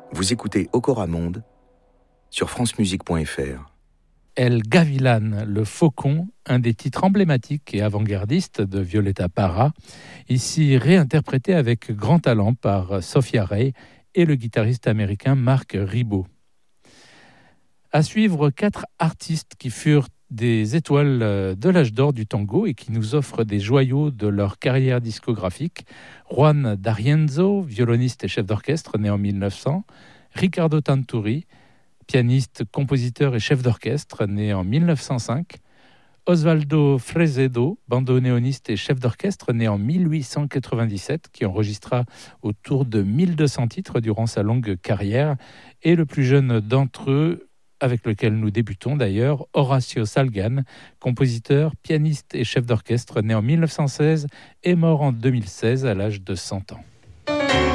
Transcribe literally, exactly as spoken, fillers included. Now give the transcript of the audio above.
Vous écoutez Okora Monde sur francemusique point f r. El Gavilan, le faucon, un des titres emblématiques et avant-gardistes de Violeta Parra, ici réinterprété avec grand talent par Sophia Ray et le guitariste américain Marc Ribot. À suivre, quatre artistes qui furent des étoiles de l'âge d'or du tango et qui nous offrent des joyaux de leur carrière discographique. Juan D'Arienzo, violoniste et chef d'orchestre, né en mille neuf cents. Ricardo Tanturi, pianiste, compositeur et chef d'orchestre, né en mille neuf cent cinq. Osvaldo Fresedo, bandoneoniste et chef d'orchestre, né en mille huit cent quatre-vingt-dix-sept, qui enregistra autour de mille deux cents titres durant sa longue carrière. Et le plus jeune d'entre eux, avec lequel nous débutons d'ailleurs, Horacio Salgan, compositeur, pianiste et chef d'orchestre, né en mille neuf cent seize et mort en deux mille seize à l'âge de cent ans.